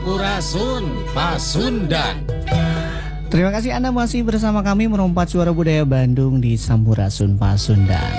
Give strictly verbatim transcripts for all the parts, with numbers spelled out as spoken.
Sampurasun Pasundan. Terima kasih Anda masih bersama kami merompat suara budaya Bandung di Sampurasun Pasundan.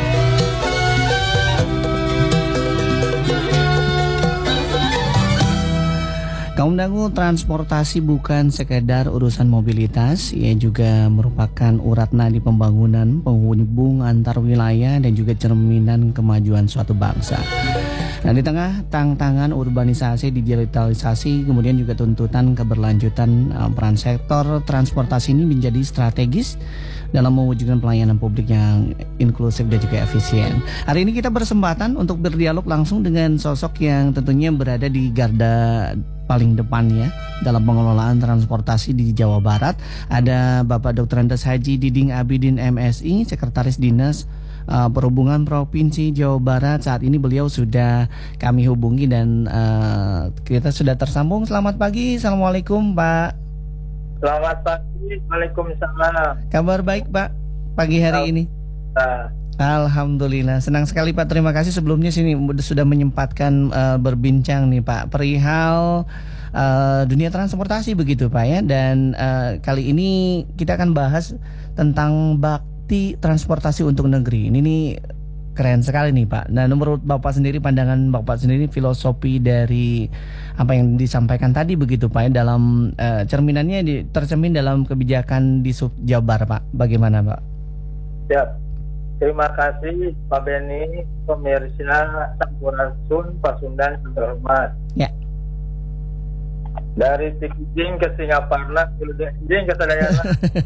Kaum dangu, transportasi bukan sekedar urusan mobilitas, ia juga merupakan urat nadi pembangunan, penghubung antar wilayah dan juga cerminan kemajuan suatu bangsa. Nah, di tengah tantangan urbanisasi, digitalisasi, kemudian juga tuntutan keberlanjutan, peran sektor transportasi ini menjadi strategis dalam mewujudkan pelayanan publik yang inklusif dan juga efisien. Hari ini kita berkesempatan untuk berdialog langsung dengan sosok yang tentunya berada di garda paling depan ya dalam pengelolaan transportasi di Jawa Barat. Ada Bapak Doktor Andes Haji Diding Abidin M Si, Sekretaris Dinas uh, Perhubungan Provinsi Jawa Barat. Saat ini beliau sudah kami hubungi dan uh, kita sudah tersambung. Selamat pagi, Assalamualaikum Pak. Selamat pagi, Waalaikumsalam. Kabar baik Pak pagi hari ini? Nah. Alhamdulillah, senang sekali Pak. Terima kasih sebelumnya sini sudah menyempatkan uh, berbincang nih Pak perihal uh, dunia transportasi begitu Pak ya. Dan uh, kali ini kita akan bahas tentang bakti transportasi untuk negeri. Ini nih keren sekali nih Pak. Nah, menurut Bapak sendiri, pandangan Bapak sendiri, filosofi dari apa yang disampaikan tadi begitu Pak ya, dalam uh, cerminannya di, tercermin dalam kebijakan di Sub Jabar Pak. Bagaimana Pak? Siap. Terima kasih Pak Beni, pemirsa Sampurasun Pasundan yang terhormat. Ya. Dari Tikijing ke Singaparna, Tikijing ke Sadayana.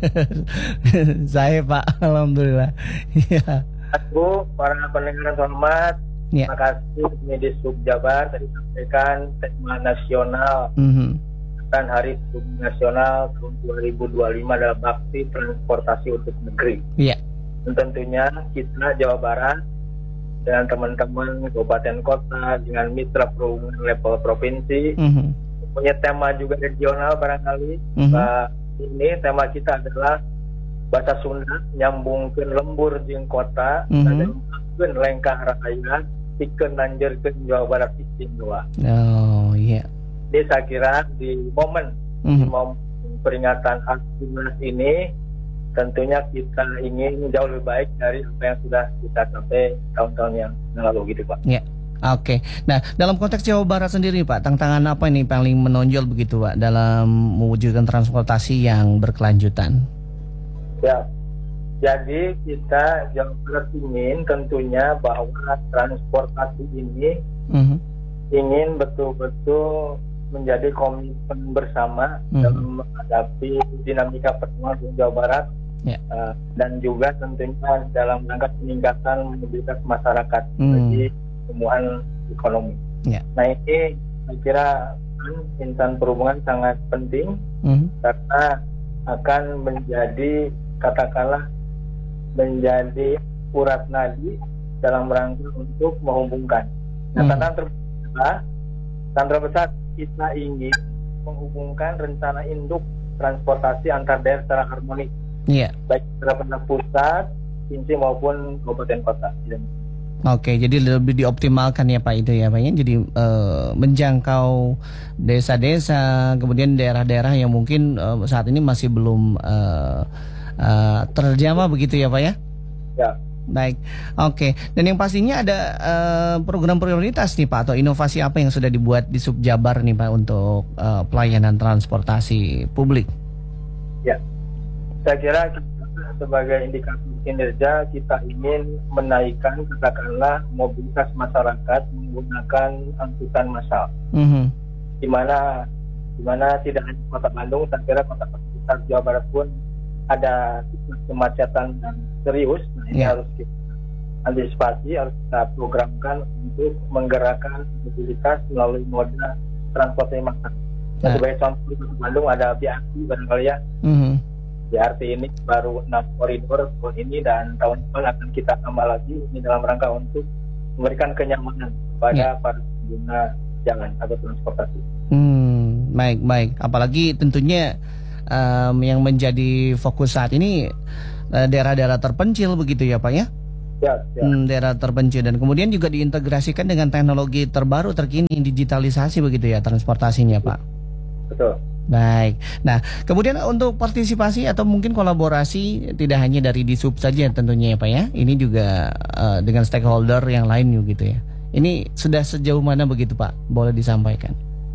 Saya Pak, Alhamdulillah. Ya. Aku, para pendengar terhormat, Ya. terima kasih ini di Subjabar tadi sampaikan tema nasional Mm-hmm. dan Hari Sub Nasional tahun dua ribu dua puluh lima adalah bakti transportasi untuk negeri. Iya. Dan tentunya kita Jawa Barat dengan teman-teman kabupaten kota dengan mitra perhubungan level provinsi Mm-hmm. punya tema juga regional barangkali. Mm-hmm. Bah, ini tema kita adalah bahasa Sunda nyambungkeun lembur jeung kota Mm-hmm. dan lengkah raya pikeun nanjeurkeun Jawa Barat istimewa. Oh iya. Jadi saya kira di momen Mm-hmm. di momen peringatan H A D ini tentunya kita ingin jauh lebih baik dari apa yang sudah kita capai tahun-tahun yang lalu gitu Pak. Ya. Oke. Nah, dalam konteks Jawa Barat sendiri Pak, tantangan apa ini paling menonjol begitu Pak dalam mewujudkan transportasi yang berkelanjutan? Ya. Jadi kita Jawa Barat ingin tentunya bahwa transportasi ini Mm-hmm. ingin betul-betul menjadi komitmen bersama Mm-hmm. dalam menghadapi dinamika perkembangan di Jawa Barat. Ya. Uh, dan juga tentunya dalam rangka peningkatan mobilitas masyarakat Hmm. bagi pertumbuhan ekonomi. Ya. Nah ini saya kira insan perhubungan sangat penting Mm-hmm. karena akan menjadi katakanlah menjadi urat nadi dalam rangka untuk menghubungkan. Nah, Hmm. tantangan terbesar, tantangan terbesar kita ingin menghubungkan rencana induk transportasi antar daerah secara harmonis. Iya. Baik pada pusat, provinsi maupun kabupaten kota. Oke, jadi lebih dioptimalkan ya Pak itu ya Pak ya. Jadi eh, menjangkau desa-desa, kemudian daerah-daerah yang mungkin eh, saat ini masih belum eh, eh, terjamah begitu ya Pak ya. Ya. Baik, oke. Dan yang pastinya ada eh, program prioritas nih Pak atau inovasi apa yang sudah dibuat di Subjabar nih Pak untuk eh, pelayanan transportasi publik? Ya. Saya kira kita sebagai indikator kinerja kita ingin menaikkan katakanlah mobilitas masyarakat menggunakan angkutan massal. Mm-hmm. Di mana di mana tidak hanya Kota Bandung, saya kira kota-kota besar Jawa Barat pun ada kemacetan yang serius. Nah, ini Ya. harus kita antisipasi, harus kita programkan untuk menggerakkan mobilitas melalui moda transportasi massal. Nah, Nah. sebagai contoh di Kota Bandung ada B R T barangkali ya. Mm-hmm. B R T ini baru enam koridor tahun ini dan tahun depan akan kita tambah lagi ini dalam rangka untuk memberikan kenyamanan kepada Ya. para pengguna jalan atau transportasi. Hmm, baik baik. Apalagi tentunya um, yang menjadi fokus saat ini uh, daerah-daerah terpencil begitu ya Pak ya? Ya, ya. Hmm, daerah terpencil, dan kemudian juga diintegrasikan dengan teknologi terbaru terkini, digitalisasi begitu ya transportasinya Pak. Betul. Baik. Nah, kemudian untuk partisipasi atau mungkin kolaborasi tidak hanya dari Disub saja tentunya ya Pak ya. Ini juga uh, dengan stakeholder yang lain gitu ya. Ini sudah sejauh mana begitu Pak? Boleh disampaikan?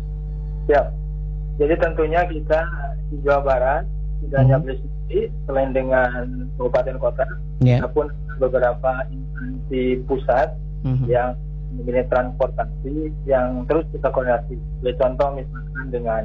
Ya. Jadi tentunya kita di Jawa Barat tidak hanya Hmm. Beli selain dengan kabupaten kota, Ya. ataupun beberapa instansi pusat Mhm. yang memiliki transportasi yang terus kita koordinasi. Sebagai contoh misalkan dengan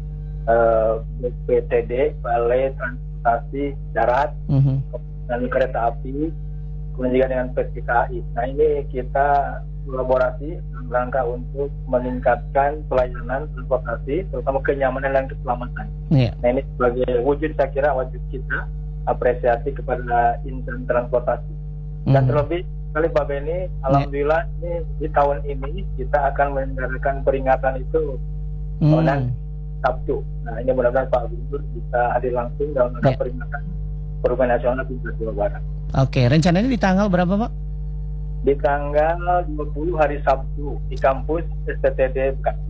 uh, B P T D, Balai Transportasi Darat, Mhm. dan kereta api, kemudian juga dengan P T K A I. Nah ini kita kolaborasi dalam rangka untuk meningkatkan pelayanan transportasi, terutama kenyamanan dan keselamatan. Ya. Nah ini sebagai wujud, saya kira wajib kita apresiasi kepada insan transportasi. Dan Mhm. terlebih kali Pak Beni, alhamdulillah ini di tahun ini kita akan menyelenggarakan peringatan itu Hmm. dan Sabtu. Nah ini mudah-mudahan Pak Gubernur bisa hadir langsung dalam rangka Ya. peringatan Perubahan Nasional Tingkat Jawa Barat. Oke, rencananya di tanggal berapa Pak? Di tanggal dua puluh hari Sabtu di kampus S T T D Bekasi.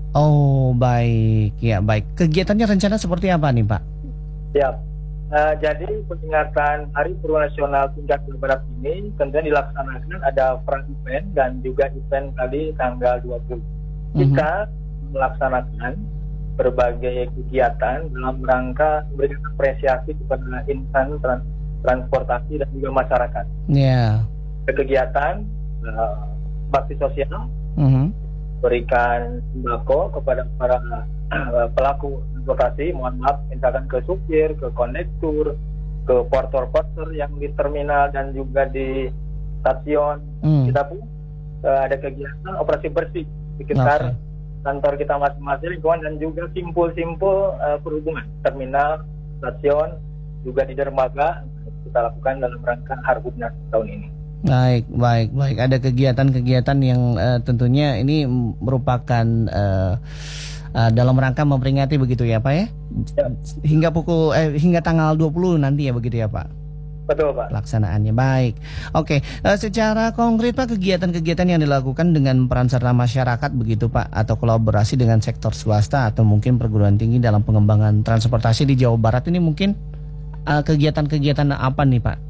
Oh baik, ya baik. Kegiatannya rencana seperti apa nih Pak? Siap. Uh, jadi peringatan Hari Perubahan Nasional Tingkat Jawa Barat ini tentunya dilaksanakan ada pra event dan juga event kali tanggal dua puluh. Kita melaksanakan berbagai kegiatan dalam rangka memberikan apresiasi kepada insan trans- transportasi dan juga masyarakat. Ya. Kegiatan uh, bakti sosial, Mhm. berikan sembako kepada para uh, pelaku transportasi, mohon maaf, misalkan ke supir, ke kondektur, ke porter-porter yang di terminal dan juga di stasiun. Hmm. Kita pun uh, ada kegiatan operasi bersih di sekitar Oke. kantor kita masing-masing, lingkungan, dan juga simpul-simpul uh, perhubungan, terminal, stasiun, juga di dermaga kita lakukan dalam rangka Harhubnas tahun ini. Baik, baik, baik. Ada kegiatan-kegiatan yang eh, tentunya ini merupakan eh, eh, dalam rangka memperingati begitu ya Pak ya? Ya. Hingga pukul eh, hingga tanggal dua puluh nanti ya begitu ya Pak? Betul Pak. Pelaksanaannya baik. Oke, eh, secara konkret Pak, kegiatan-kegiatan yang dilakukan dengan peran serta masyarakat begitu Pak, atau kolaborasi dengan sektor swasta atau mungkin perguruan tinggi dalam pengembangan transportasi di Jawa Barat ini mungkin eh, kegiatan-kegiatan apa nih Pak?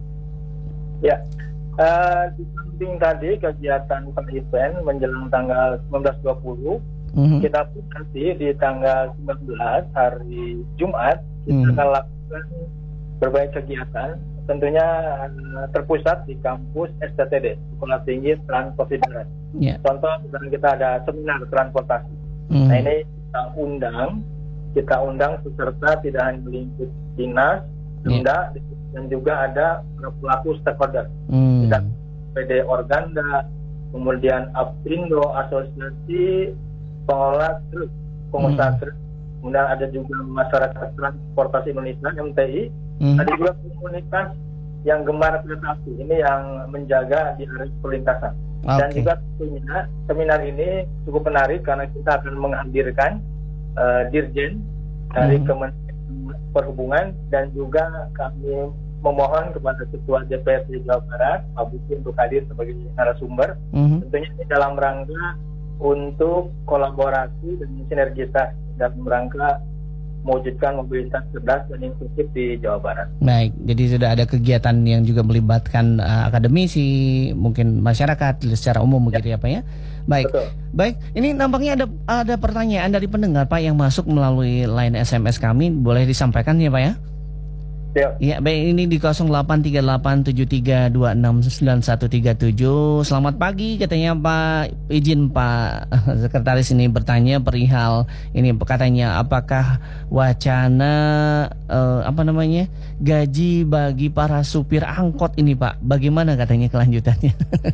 Ya. Uh, di samping tadi kegiatan per-event menjelang tanggal sembilan belas dua puluh, Mhm. kita pun nanti di tanggal sembilan belas hari Jumat kita Hmm. akan lakukan berbagai kegiatan, tentunya uh, terpusat di kampus S T T D, Sekolah Tinggi Transportasi Darat. Ya. Contoh misalnya kita ada seminar transportasi. Mhm. Nah ini kita undang, kita undang peserta tidak hanya lingkup dinas, Pemda, dan juga ada pelaku stakeholder. Hmm. Kita P D Organda, kemudian Aprindo, Asosiasi Pengelola Truk, Pengusaha Hmm. Truk, kemudian ada juga Masyarakat Transportasi Indonesia M T I, Mhm. ada juga komunitas yang gemar kereta api, ini yang menjaga di area perlintasan. Dan Oke. juga tentunya seminar ini cukup menarik karena kita akan menghadirkan uh, Dirjen dari Hmm. Kementerian Perhubungan, dan juga kami memohon kepada Ketua D P R D Jawa Barat, Pak Buki, untuk hadir sebagai narasumber. Mhm. Tentunya ini dalam rangka untuk kolaborasi dan sinergitas dalam rangka mewujudkan mobilitas cerdas dan inklusif di Jawa Barat. Baik, jadi sudah ada kegiatan yang juga melibatkan uh, akademisi, mungkin masyarakat secara umum begitu ya Pak ya. Baik, Betul. baik. Ini nampaknya ada ada pertanyaan dari pendengar Pak yang masuk melalui line S M S kami, boleh disampaikan ya Pak ya? Siap. Ya, baik, ini di nol delapan tiga delapan tujuh tiga dua enam sembilan satu tiga tujuh. Selamat pagi katanya Pak. Izin Pak Sekretaris ini bertanya perihal ini, katanya apakah wacana eh, apa namanya gaji bagi para supir angkot ini Pak, bagaimana katanya kelanjutannya?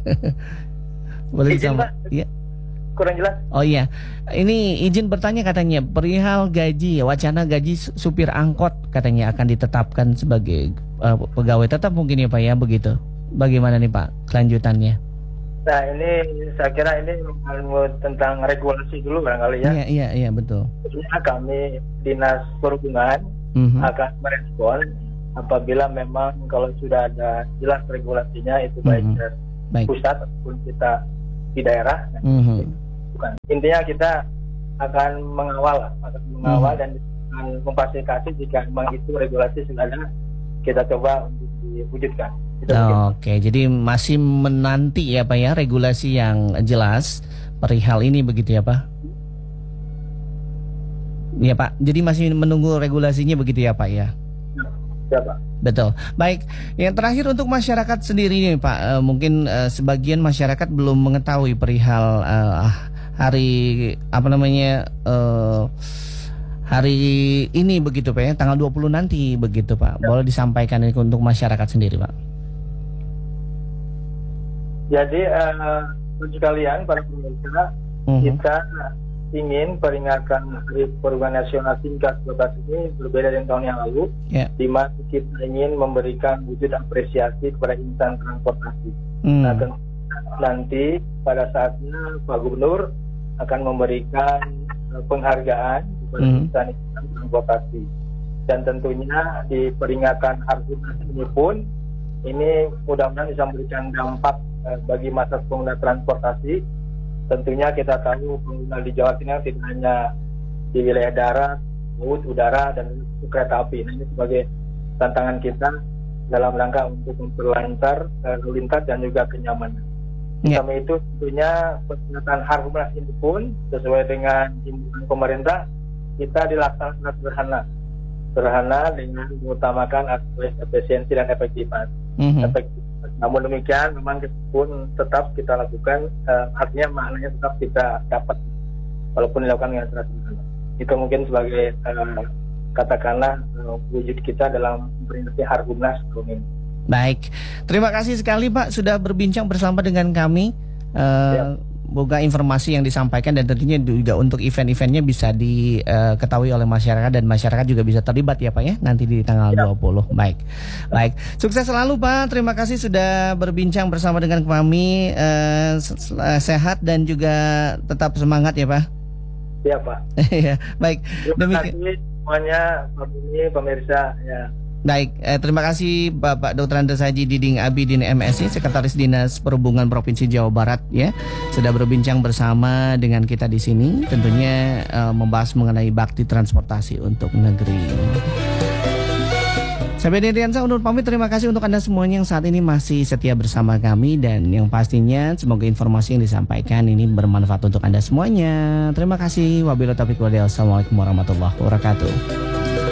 Boleh Izin, sama? Pak. Ya. Kurang jelas? Oh iya, ini izin bertanya katanya perihal gaji, wacana gaji su- supir angkot katanya akan ditetapkan sebagai uh, pegawai tetap mungkin ya Pak ya, begitu. Bagaimana nih Pak kelanjutannya? Nah ini saya kira ini tentang regulasi dulu barangkali ya. Iya iya iya betul. Tentunya kami Dinas Perhubungan Mhm. akan merespon apabila memang kalau sudah ada jelas regulasinya itu baik Mhm. dari Baik. pusat ataupun kita di daerah. Mhm. Bukan. Intinya kita akan mengawal, lah, akan mengawal Mhm. dan akan memfasilitasi jika memang itu regulasi sudah ada, kita coba untuk diwujudkan. Itu mungkin. Oke, jadi masih menanti ya Pak ya regulasi yang jelas perihal ini begitu ya Pak? Iya Pak, jadi masih menunggu regulasinya begitu ya Pak ya? Ya, Pak. Betul. Baik, yang terakhir untuk masyarakat sendiri nih Pak, eh, mungkin eh, sebagian masyarakat belum mengetahui perihal eh, hari apa namanya eh, hari ini begitu Pak ya, tanggal dua puluh nanti begitu Pak. Boleh disampaikan ini untuk masyarakat sendiri Pak? Jadi uh, sekalian para pemirsa, Mhm. kita ingin peringatan Hari Perhubungan Nasional tingkat dua belas ini berbeda dengan tahun yang lalu, Ya. di mana kita ingin memberikan wujud apresiasi kepada insan transportasi. Hmm. Nah, tentu nanti pada saatnya Pak Gubernur akan memberikan uh, penghargaan kepada Hmm. insan-insan transportasi. Dan tentunya di peringatan Hari ini pun ini mudah-mudahan bisa memberikan dampak uh, bagi masa pengguna transportasi. Tentunya kita tahu pengguna di Jawa Tengah tidak hanya di wilayah darat, laut, udara, dan kereta api. Nah, ini sebagai tantangan kita dalam rangka untuk memperlancar uh, lalu lintas dan juga kenyamanan. Ya. Sama itu tentunya peringatan Harbolnas ini pun sesuai dengan himbauan pemerintah kita dilaksanakan sederhana, sederhana dengan mengutamakan aspek efisiensi dan efektivitas. Mhm. Efektif. Namun demikian memang pun tetap kita lakukan, uh, artinya maknanya tetap kita dapat walaupun dilakukan dengan cara sederhana. Itu mungkin sebagai uh, katakanlah uh, wujud kita dalam memperingati Harbolnas tahun ini. Baik, terima kasih sekali Pak sudah berbincang bersama dengan kami. Eh, Ya. Boga informasi yang disampaikan dan tentunya juga untuk event-eventnya bisa diketahui oleh masyarakat dan masyarakat juga bisa terlibat ya Pak ya nanti di tanggal Ya. dua puluh. Baik, baik, sukses selalu Pak. Terima kasih sudah berbincang bersama dengan kami. Eh, sehat dan juga tetap semangat ya Pak. Ya Pak. Ya, baik. Terima Demikian. kasih semuanya Pak Buni, pemirsa. Ya. Baik, eh, terima kasih Bapak Doktor Andes Haji Diding Abidin M Si, Sekretaris Dinas Perhubungan Provinsi Jawa Barat ya, sudah berbincang bersama dengan kita di sini, tentunya eh, membahas mengenai bakti transportasi untuk negeri. Saya Beni Riansa undur pamit, terima kasih untuk Anda semuanya yang saat ini masih setia bersama kami dan yang pastinya semoga informasi yang disampaikan ini bermanfaat untuk Anda semuanya. Terima kasih. Wabillahi taufiq wal hidayah. Assalamualaikum warahmatullahi wabarakatuh.